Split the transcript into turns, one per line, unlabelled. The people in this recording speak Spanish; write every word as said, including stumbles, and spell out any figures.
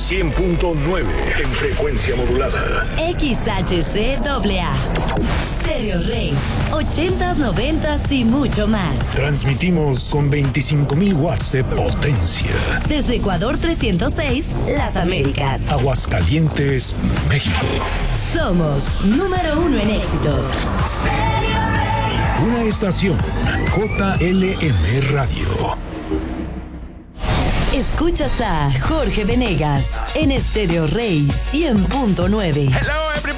cien punto nueve en frecuencia modulada.
X H C A A. Stereo Rey. ochentas, noventas y mucho más.
Transmitimos con veinticinco mil watts de potencia.
Desde Ecuador trescientos seis, Las Américas.
Aguascalientes, México.
Somos número uno en éxitos.
Una estación J L M Radio.
Escuchas a Jorge Venegas en Stereo Rey cien punto nueve.
Hello everybody.